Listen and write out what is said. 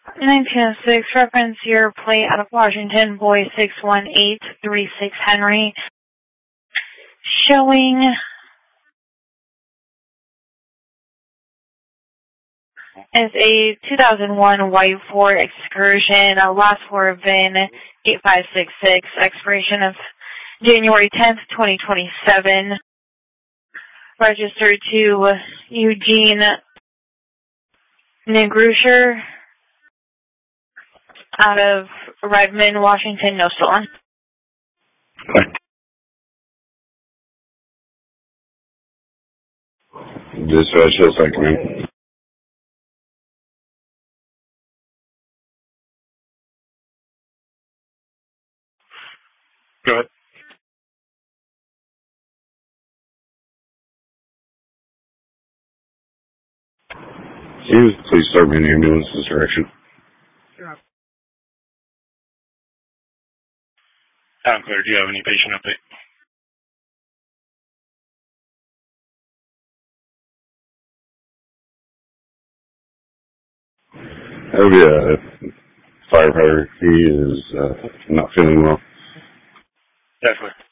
1906, reference your plate out of Washington, boy 61836 Henry, showing as a 2001 white Ford Excursion, last four VIN 8566, expiration of January 10th, 2027, registered to Eugene Negrusher, out of Redmond, Washington, no stolen. Dispatch, yes, I can. Go ahead. Can you please start me an ambulance this direction? Sure. Town Clear, do you have any patient update? Oh yeah, firefighter. He is not feeling well. Definitely.